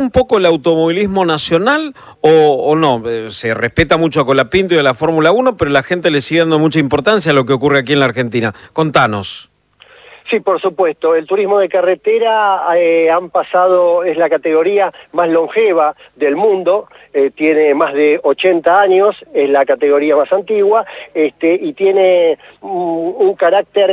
un poco el automovilismo nacional o no? Se respeta mucho a Colapinto y a la Fórmula 1, pero la gente le sigue dando mucha importancia a lo que ocurre aquí en la Argentina. Contanos. Sí, por supuesto. El turismo de carretera es la categoría más longeva del mundo, tiene más de 80 años, es la categoría más antigua, y tiene un carácter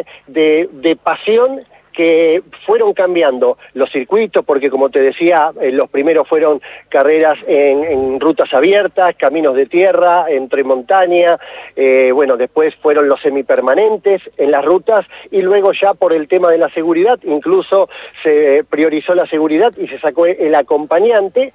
de pasión que fueron cambiando los circuitos, porque como te decía, los primeros fueron carreras en rutas abiertas, caminos de tierra, entre montaña, después fueron los semipermanentes en las rutas, y luego ya por el tema de la seguridad, incluso se priorizó la seguridad y se sacó el acompañante,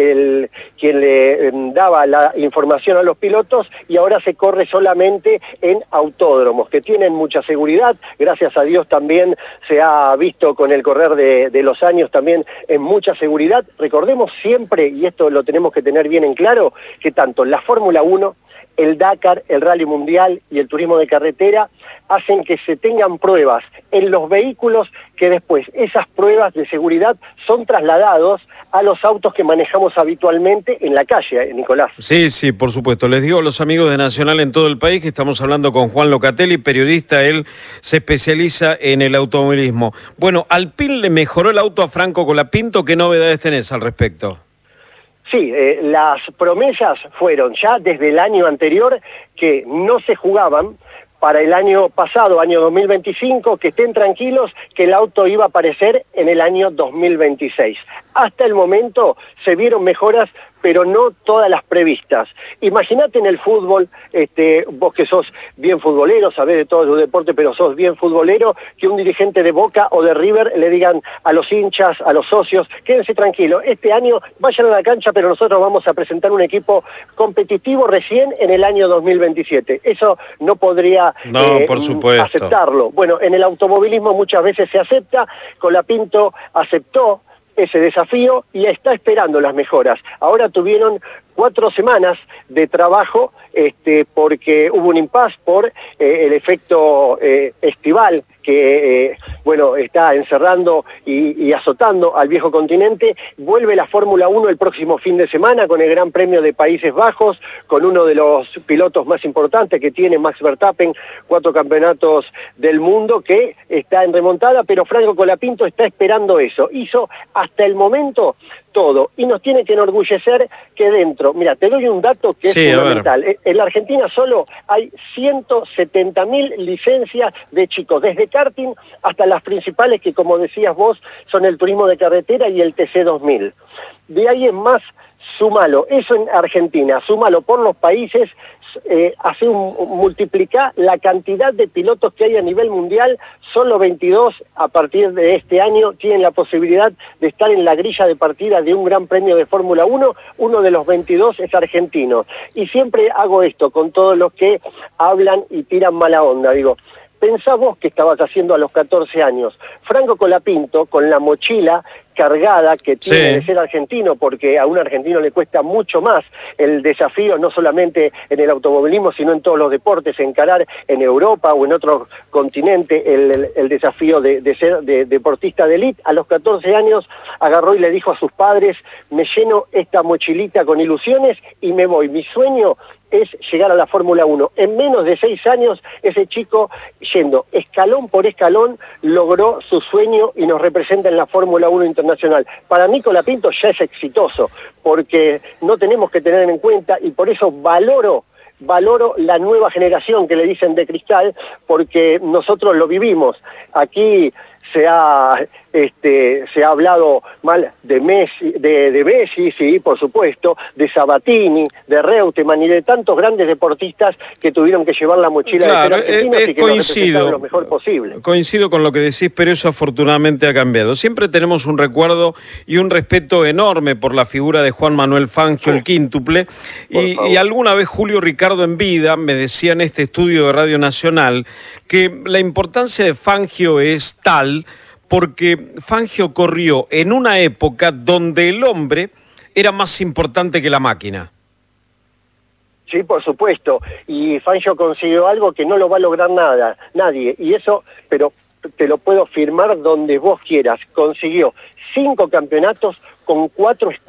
quien le daba la información a los pilotos, y ahora se corre solamente en autódromos, que tienen mucha seguridad, gracias a Dios también se ha visto con el correr de los años también en mucha seguridad. Recordemos siempre, y esto lo tenemos que tener bien en claro, que tanto la Fórmula 1, el Dakar, el Rally Mundial y el turismo de carretera hacen que se tengan pruebas en los vehículos, que después esas pruebas de seguridad son trasladados a los autos que manejamos habitualmente en la calle, Nicolás. Sí, por supuesto. Les digo a los amigos de Nacional en todo el país que estamos hablando con Juan Locatelli, periodista. Él se especializa en el automovilismo. Bueno, Alpine le mejoró el auto a Franco Colapinto. ¿Qué novedades tenés al respecto? Sí, las promesas fueron ya desde el año anterior que no se jugaban para el año pasado, año 2025, que estén tranquilos que el auto iba a aparecer en el año 2026. Hasta el momento se vieron mejoras, pero no todas las previstas. Imagínate en el fútbol, vos que sos bien futbolero, sabés de todos los deportes, pero sos bien futbolero, que un dirigente de Boca o de River le digan a los hinchas, a los socios, quédense tranquilos, este año vayan a la cancha, pero nosotros vamos a presentar un equipo competitivo recién en el año 2027. Eso no podría por supuesto, aceptarlo. Bueno, en el automovilismo muchas veces se acepta, Colapinto aceptó ese desafío y está esperando las mejoras. Ahora tuvieron 4 semanas de trabajo porque hubo un impasse por el efecto estival que está encerrando y azotando al viejo continente. Vuelve la Fórmula 1 el próximo fin de semana con el Gran Premio de Países Bajos, con uno de los pilotos más importantes que tiene, Max Verstappen, 4 campeonatos del mundo, que está en remontada, pero Franco Colapinto está esperando eso. Hizo hasta el momento todo, y nos tiene que enorgullecer que dentro, mira, te doy un dato que es fundamental. En la Argentina solo hay 170.000 licencias de chicos, desde karting hasta las principales que, como decías vos, son el turismo de carretera y el TC2000. De ahí en más, súmalo, eso en Argentina, súmalo por los países, multiplicar la cantidad de pilotos que hay a nivel mundial. Solo 22 a partir de este año tienen la posibilidad de estar en la grilla de partida de un gran premio de Fórmula 1, uno de los 22 es argentino. Y siempre hago esto con todos los que hablan y tiran mala onda, digo, pensá vos qué estabas haciendo a los 14 años. Franco Colapinto, con la mochila cargada que tiene de ser argentino, porque a un argentino le cuesta mucho más el desafío, no solamente en el automovilismo, sino en todos los deportes, encarar en Europa o en otro continente el desafío de ser deportista de élite. A los 14 años agarró y le dijo a sus padres, me lleno esta mochilita con ilusiones y me voy. Mi sueño es llegar a la Fórmula 1. En menos de 6 años, ese chico, yendo escalón por escalón, logró su sueño y nos representa en la Fórmula 1 internacional. Para mí, Colapinto ya es exitoso, porque no tenemos que tener en cuenta, y por eso valoro la nueva generación que le dicen de cristal, porque nosotros lo vivimos. Aquí se ha hablado mal de Messi, sí, por supuesto, de Sabatini, de Reutemann y de tantos grandes deportistas que tuvieron que llevar la mochila de ser argentinos y que nos representaron lo mejor posible. Coincido con lo que decís, pero eso afortunadamente ha cambiado. Siempre tenemos un recuerdo y un respeto enorme por la figura de Juan Manuel Fangio, el quíntuple, y alguna vez Julio Ricardo en vida me decía en este estudio de Radio Nacional que la importancia de Fangio es tal porque Fangio corrió en una época donde el hombre era más importante que la máquina. Sí, por supuesto, y Fangio consiguió algo que no lo va a lograr nadie, y eso, pero te lo puedo firmar donde vos quieras, consiguió 5 campeonatos con 4 escuadras.